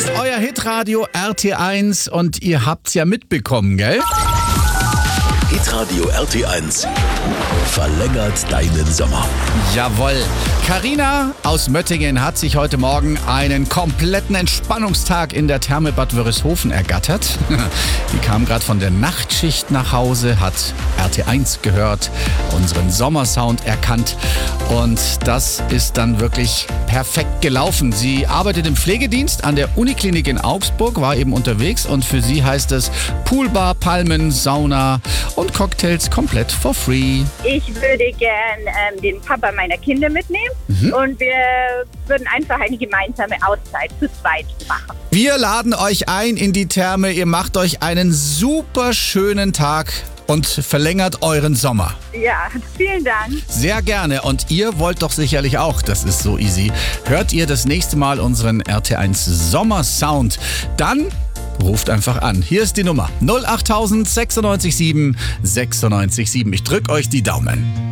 ist euer Hitradio RT1 und ihr habt's ja mitbekommen, gell? Hitradio RT1 verlängert deinen Sommer. Jawohl. Carina aus Möttingen hat sich heute Morgen einen kompletten Entspannungstag in der Therme Bad Wörishofen ergattert. Die kam gerade von der Nachtschicht nach Hause, hat RT1 gehört, unseren Sommersound erkannt und das ist dann wirklich perfekt gelaufen. Sie arbeitet im Pflegedienst an der Uniklinik in Augsburg, war eben unterwegs und für sie heißt es Poolbar, Palmen, Sauna und Cocktails komplett for free. Ich würde gern den Papa meiner Kinder mitnehmen und wir würden einfach eine gemeinsame Auszeit zu zweit machen. Wir laden euch ein in die Therme. Ihr macht euch einen super schönen Tag und verlängert euren Sommer. Ja, vielen Dank. Sehr gerne. Und ihr wollt doch sicherlich auch, das ist so easy. Hört ihr das nächste Mal unseren RT1 Sommersound, dann ruft einfach an. Hier ist die Nummer 08000 96 7 96 7. Ich drück euch die Daumen.